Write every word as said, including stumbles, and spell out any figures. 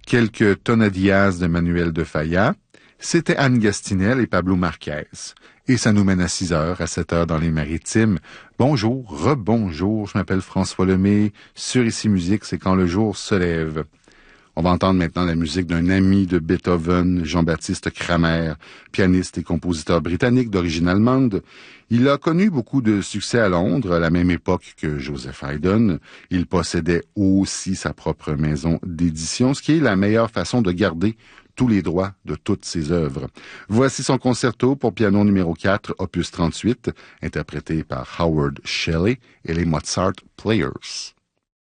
quelques tonadillas de Manuel de Falla. C'était Anne Gastinel et Pablo Marquez. Et ça nous mène à six heures, à sept heures dans les Maritimes. Bonjour, rebonjour, je m'appelle François Lemay. Sur Ici Musique, c'est quand le jour se lève. On va entendre maintenant la musique d'un ami de Beethoven, Jean-Baptiste Cramer, pianiste et compositeur britannique d'origine allemande. Il a connu beaucoup de succès à Londres, à la même époque que Joseph Haydn. Il possédait aussi sa propre maison d'édition, ce qui est la meilleure façon de garder tous les droits de toutes ses œuvres. Voici son concerto pour piano numéro quatre, opus trente-huit, interprété par Howard Shelley et les Mozart Players.